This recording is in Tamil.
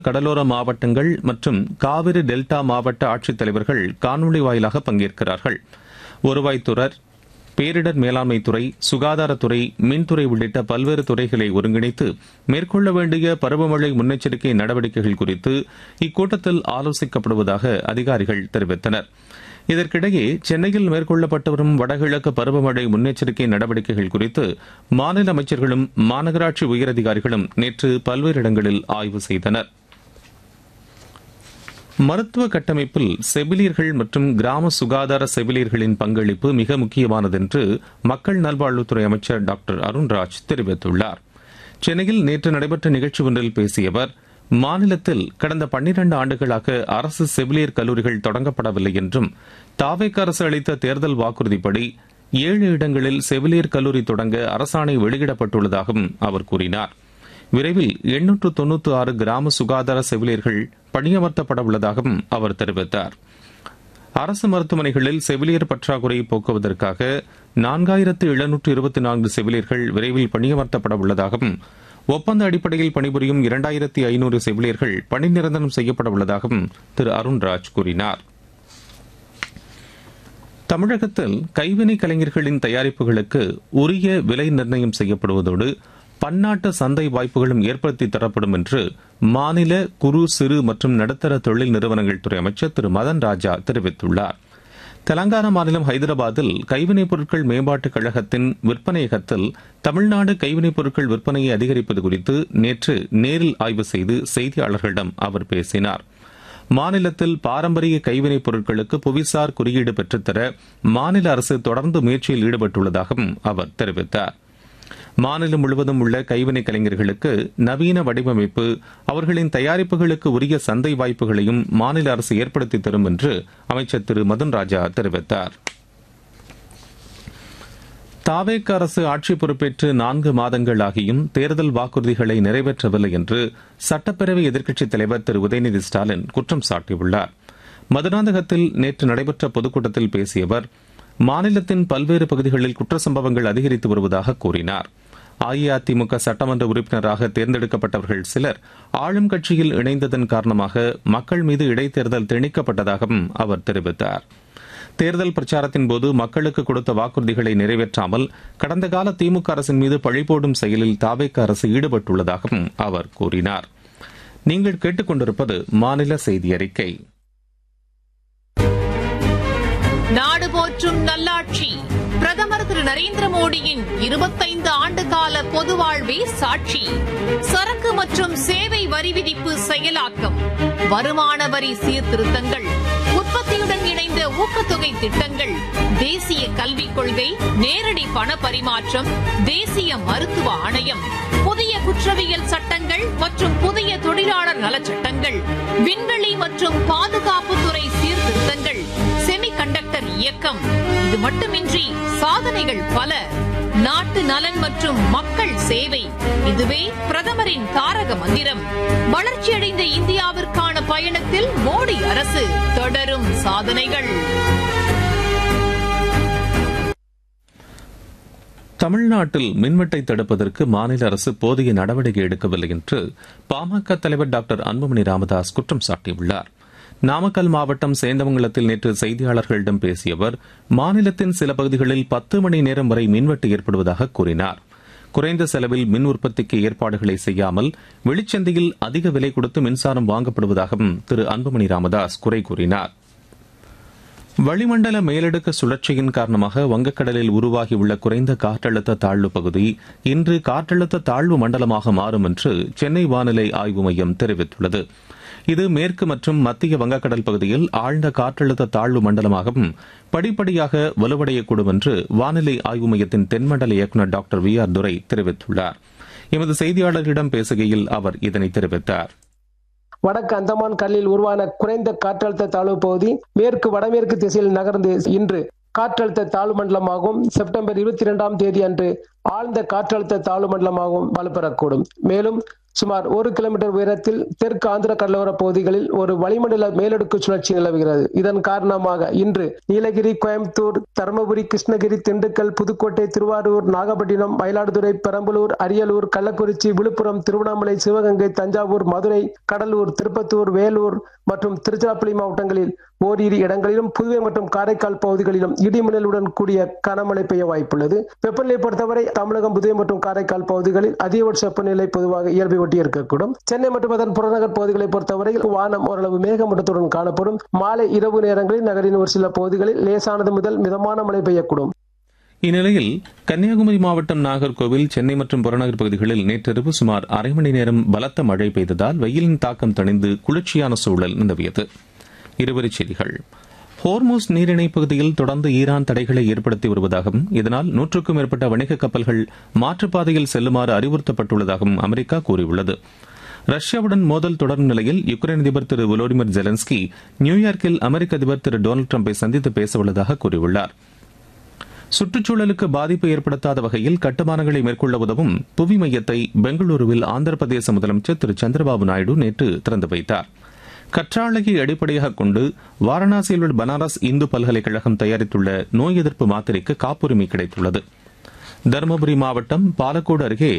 கடலோர மாவட்டங்கள் மற்றும் காவிரி டெல்டா மாவட்ட ஆட்சித்தலைவர்கள் காணொலி வாயிலாக பங்கேற்கிறார்கள். வருவாய்த்துறை, பேரிடர் மேலாண்மைத்துறை, சுகாதாரத்துறை, மின்துறை உள்ளிட்ட பல்வேறு துறைகளை ஒருங்கிணைத்து மேற்கொள்ள வேண்டிய பருவமழை முன்னெச்சரிக்கை நடவடிக்கைகள் குறித்து இக்கூட்டத்தில் ஆலோசிக்கப்படுவதாக அதிகாரிகள் தெரிவித்தனர். இதற்கிடையே சென்னையில் மேற்கொள்ளப்பட்டு வரும் வடகிழக்கு பருவமழை முன்னெச்சரிக்கை நடவடிக்கைகள் குறித்து மாநில அமைச்சர்களும் மாநகராட்சி உயரதிகாரிகளும் நேற்று பல்வேறு இடங்களில் ஆய்வு செய்தனர். மருத்துவ கட்டமைப்பில் செவிலியர்கள் மற்றும் கிராம சுகாதார செவிலியர்களின் பங்களிப்பு மிக முக்கியமானது என்று மக்கள் நல்வாழ்வுத்துறை அமைச்சர் டாக்டர் அருண்ராஜ் தெரிவித்துள்ளார். சென்னையில் நேற்று நடைபெற்ற நிகழ்ச்சி ஒன்றில் பேசிய அவர், மாநிலத்தில் கடந்த 12 ஆண்டுகளாக அரசு செவிலியர் கல்லூரிகள் தொடங்கப்படவில்லை என்றும், தாவேக அரசு அளித்த தேர்தல் வாக்குறுதிப்படி 7 இடங்களில் செவிலியர் கல்லூரி தொடங்க அரசாணை வெளியிடப்பட்டுள்ளதாகவும் அவர் கூறினார். விரைவில் 896 கிராம சுகாதார செவிலியர்கள் பணியமர்த்தப்பட உள்ளதாகவும் அவர் தெரிவித்தார். அரசு மருத்துவமனைகளில் செவிலியர் பற்றாக்குறை போக்குவதற்காக 4724 செவிலியர்கள் விரைவில் பணியமர்த்தப்பட உள்ளதாகவும், ஒப்பந்த அடிப்படையில் பணிபுரியும் 2500 செவிலியர்கள் பணி நிரந்தரம் செய்யப்பட உள்ளதாகவும் திரு அருண்ராஜ் கூறினார். தமிழகத்தில் கைவினை கலைஞர்களின் தயாரிப்புகளுக்கு உரிய விலை நிர்ணயம் செய்யப்படுவதோடு பன்னாட்டு சந்தை வாய்ப்புகளும் ஏற்படுத்தி தரப்படும் என்று மாநில குறு சிறு மற்றும் நடுத்தர தொழில் நிறுவனங்கள் துறை அமைச்சர் திரு மதன் ராஜா தெரிவித்துள்ளார். தெலங்கானா மாநிலம் ஹைதராபாத்தில் கைவினைப் பொருட்கள் மேம்பாட்டுக் கழகத்தின் விற்பனையகத்தில் தமிழ்நாடு கைவினைப் பொருட்கள் விற்பனையை அதிகரிப்பது குறித்து நேற்று நேரில் ஆய்வு செய்து செய்தியாளர்களிடம் அவர் பேசினார். மாநிலத்தில் பாரம்பரிய கைவினைப் பொருட்களுக்கு புவிசார் குறியீடு பெற்றுத்தர மாநில அரசு தொடர்ந்து முயற்சியில் ஈடுபட்டுள்ளதாகவும் அவர் தெரிவித்தார். மாநிலம் முழுவதும் உள்ள கைவினை கலைஞர்களுக்கு நவீன வடிவமைப்பு, அவர்களின் தயாரிப்புகளுக்கு உரிய சந்தை வாய்ப்புகளையும் மாநில அரசு ஏற்படுத்தி தரும் என்று அமைச்சர் திரு மதன் ராஜா தெரிவித்தார். தாவேக அரசு ஆட்சி பொறுப்பேற்று 4 மாதங்கள் ஆகியும் தேர்தல் வாக்குறுதிகளை நிறைவேற்றவில்லை என்று சட்டப்பேரவை எதிர்க்கட்சித் தலைவர் திரு உதயநிதி ஸ்டாலின் குற்றம் சாட்டியுள்ளார். மதுராந்தகத்தில் நேற்று நடைபெற்ற பொதுக்கூட்டத்தில் பேசிய அவர், மாநிலத்தின் பல்வேறு பகுதிகளில் குற்ற சம்பவங்கள் அதிகரித்து வருவதாக கூறினார். அஇஅதிமுக சட்டமன்ற உறுப்பினராக தேர்ந்தெடுக்கப்பட்டவர்கள் சிலர் ஆளும் கட்சியில் இணைந்ததன் காரணமாக மக்கள் மீது இடைத்தேர்தல் திணிக்கப்பட்டதாகவும் அவர் தெரிவித்தார். தேர்தல் பிரச்சாரத்தின் போது மக்களுக்கு கொடுத்த வாக்குறுதிகளை நிறைவேற்றாமல் கடந்த கால திமுக அரசின் மீது பழிபோடும் செயலில் தாவேக அரசு ஈடுபட்டுள்ளதாகவும் அவர் கூறினார். நீங்கள் கேட்டுக்கொண்டிருப்பது மாநில செய்தி அறிக்கை. நாடு போற்றும் நல்லாட்சி பிரதமர் திரு நரேந்திர மோடியின் 25 ஆண்டு கால பொது வாழ்வே சாட்சி. சரக்கு மற்றும் சேவை வரி விதிப்பு செயலாக்கம், வருமான வரி சீர்திருத்தங்கள், உற்பத்தியுடன் இணைந்த ஊக்கத்தொகை திட்டங்கள், தேசிய கல்விக் கொள்கை, நேரடி பண பரிமாற்றம், தேசிய மருத்துவ ஆணையம், புதிய குற்றவியல் சட்டங்கள் மற்றும் புதிய தொழிலாளர் நலச்சட்டங்கள், விண்வெளி மற்றும் பாதுகாப்புத்துறை சீர்திருத்தங்கள், செமிகண்டக்டர் இயக்கம். இது மட்டுமின்றி சாதனைகள் பல. நாட்டு நலன் மற்றும் மக்கள் சேவை, இதுவே பிரதமரின் தாரக மந்திரம். வளர்ச்சியடைந்த இந்தியாவிற்கான பயணத்தில் மோடி அரசு தொடரும் சாதனைகள். தமிழ்நாட்டில் மின்வெட்டை தடுப்பதற்கு மாநில அரசு போதிய நடவடிக்கை எடுக்கவில்லை என்று பாமக தலைவர் டாக்டர் அன்புமணி ராமதாஸ் குற்றம் சாட்டியுள்ளார். நாமக்கல் மாவட்டம் சேந்தமங்கலத்தில் நேற்று செய்தியாளர்களிடம் பேசிய அவர், மாநிலத்தின் சில பகுதிகளில் 10 மணி நேரம் வரை மின்வெட்டு ஏற்படுவதாக கூறினார். குறைந்த செலவில் மின் உற்பத்திக்கு ஏற்பாடுகளை செய்யாமல் வெளிச்சந்தையில் அதிக விலை கொடுத்து மின்சாரம் வாங்கப்படுவதாகவும் திரு அன்புமணி ராமதாஸ் குறை கூறினார். வளிமண்டல மேலடுக்கு சுழற்சியின் காரணமாக வங்கக்கடலில் உருவாகியுள்ள குறைந்த காற்றழுத்த தாழ்வு பகுதி இன்று காற்றழுத்த தாழ்வு மண்டலமாக மாறும் என்று சென்னை வானிலை ஆய்வு மையம் தெரிவித்துள்ளது. இது மேற்கு மற்றும் மத்திய வங்கக்கடல் பகுதியில் ஆழ்ந்த காற்றழுத்த தாழ்வு மண்டலமாகவும் படிப்படியாக வலுவடையக்கூடும் என்று வானிலை ஆய்வு மையத்தின் தென்மண்டல இயக்குநர் டாக்டர் வி ஆர் துரை தெரிவித்துள்ளார். எமது செய்தியாளர்களிடம் பேசுகையில் அவர் இதனை தெரிவித்தார். வடக்கு அந்தமான் கடலில் உருவான குறைந்த காற்றழுத்த தாழ்வு பகுதி மேற்கு வடமேற்கு திசையில் நகர்ந்து இன்று காற்றழுத்த தாழ்வு மண்டலமாகவும் செப்டம்பர் 22ஆம் தேதி அன்று ஆழ்ந்த காற்றழுத்த தாழ்வு மண்டலமாகவும் வலுப்பெறக்கூடும். மேலும் சுமார் 1 கிலோமீட்டர் உயரத்தில் தெற்கு ஆந்திர கடலோர பகுதிகளில் ஒரு வளிமண்டல மேலடுக்கு சுழற்சி நிலவுகிறது. இதன் காரணமாக இன்று நீலகிரி, கோயம்புத்தூர், தருமபுரி, கிருஷ்ணகிரி, திண்டுக்கல், புதுக்கோட்டை, திருவாரூர், நாகப்பட்டினம், மயிலாடுதுறை, பெரம்பலூர், அரியலூர், கள்ளக்குறிச்சி, விழுப்புரம், திருவண்ணாமலை, சிவகங்கை, தஞ்சாவூர், மதுரை, கடலூர், திருப்பத்தூர், வேலூர் மற்றும் திருச்சிராப்பள்ளி மாவட்டங்களில் ஓரிரு இடங்களிலும், புதுவை மற்றும் காரைக்கால் பகுதிகளிலும் இடிமின்னலுடன் கூடிய கனமழை பெய்ய வாய்ப்புள்ளது. வெப்பநிலை பொறுத்தவரை தமிழகம், புதுவை மற்றும் காரைக்கால் பகுதிகளில் அதிகபட்ச வெப்பநிலை பொதுவாக இயல்பை ஒட்டி இருக்கக்கூடும். சென்னை மற்றும் அதன் புறநகர் பகுதிகளை பொறுத்தவரை வானம் ஓரளவு மேகமூட்டத்துடன் காணப்படும். மாலை இரவு நேரங்களில் நகரின் ஒரு சில பகுதிகளில் லேசானது முதல் மிதமான மழை பெய்யக்கூடும். இந்நிலையில் கன்னியாகுமரி மாவட்டம் நாகர்கோவில், சென்னை மற்றும் புறநகர் பகுதிகளில் நேற்றிரவு சுமார் அரை மணி நேரம் பலத்த மழை பெய்ததால் வெயிலின் தாக்கம் தணிந்து குளிர்ச்சியான சூழல் நிலவியது. இருவரிச் செய்திகள். ஹோர்முஸ் நீரிணை பகுதியில் தொடர்ந்து ஈரான் தடைகளை ஏற்படுத்தி வருவதாகவும் இதனால் 100க்கும் மேற்பட்ட வணிக கப்பல்கள் மாற்றுப்பாதையில் செல்லுமாறு அறிவுறுத்தப்பட்டுள்ளதாகவும் அமெரிக்கா கூறியுள்ளது. ரஷ்யாவுடன் மோதல் தொடரும் நிலையில் யுக்ரைன் அதிபர் திரு வோலோடிமிர் ஜெலன்ஸ்கி நியூயார்க்கில் அமெரிக்க அதிபர் திரு டொனால்டு டிரம்பை சந்தித்து பேசவுள்ளதாக கூறியுள்ளார். சுற்றுச்சூழலுக்கு பாதிப்பு ஏற்படுத்தாத வகையில் கட்டுமானங்களை மேற்கொள்ள உதவும் புவி மையத்தை பெங்களூருவில் ஆந்திர பிரதேச முதலமைச்சர் திரு சந்திரபாபு நாயுடு நேற்று திறந்து வைத்தார். கற்றாழையை அடிப்படையாக கொண்டு வாரணாசியில் உள்ள பனாரஸ் இந்து பல்கலைக்கழகம் தயாரித்துள்ள நோய் எதிர்ப்பு மாத்திரைக்கு காப்புரிமை கிடைத்துள்ளது. தருமபுரி மாவட்டம் பாலக்கோடு அருகே